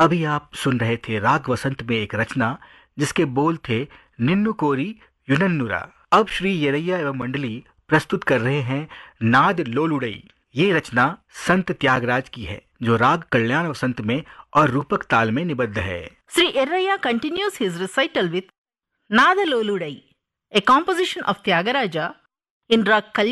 अभी आप सुन रहे थे राग वसंत में एक रचना जिसके बोल थे निन्नु कोरी युनन्नुरा। अब श्री येरैया एवं मंडली प्रस्तुत कर रहे हैं नाद लोलुड़ई। ये रचना संत त्यागराज की है जो राग कल्याण वसंत में और रूपक ताल में निबद्ध है। Sri Yerraya continues his recital with Nada Loludai, a composition of Tyagaraja in Rag Kalyan